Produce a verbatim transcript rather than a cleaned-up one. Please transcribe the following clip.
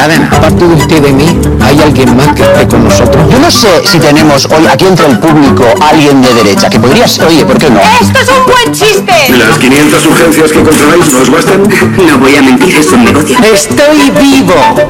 cadena. Aparte de usted y de mí, ¿hay alguien más que esté con nosotros? Yo no sé si tenemos hoy aquí entre el público alguien de derecha, que podría ser, oye, ¿por qué no? ¡Esto es un buen chiste! ¿Las quinientas urgencias que controláis no os bastan? No voy a mentir, es un negocio. ¡Estoy vivo!